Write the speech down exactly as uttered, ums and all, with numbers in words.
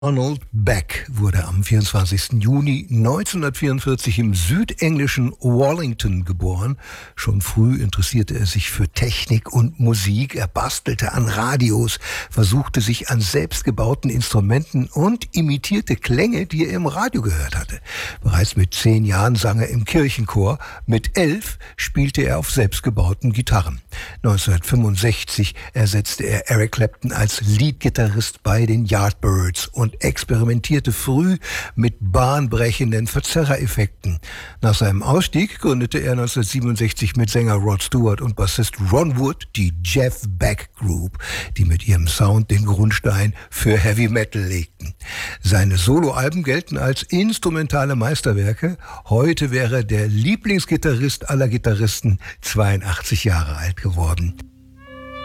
Arnold Beck wurde am vierundzwanzigsten Juni neunzehnhundertvierundvierzig im südenglischen Wallington geboren. Schon früh interessierte er sich für Technik und Musik. Er bastelte an Radios, versuchte sich an selbstgebauten Instrumenten und imitierte Klänge, die er im Radio gehört hatte. Bereits mit zehn Jahren sang er im Kirchenchor. Mit elf spielte er auf selbstgebauten Gitarren. neunzehnhundertfünfundsechzig ersetzte er Eric Clapton als Leadgitarrist bei den Yardbirds und experimentierte früh mit bahnbrechenden Verzerrereffekten. Nach seinem Ausstieg gründete er neunzehnhundertsiebenundsechzig mit Sänger Rod Stewart und Bassist Ron Wood die Jeff Beck Group, die mit ihrem Sound den Grundstein für Heavy Metal legten. Seine Soloalben gelten als instrumentale Meisterwerke. Heute wäre der Lieblingsgitarrist aller Gitarristen zweiundachtzig Jahre alt geworden.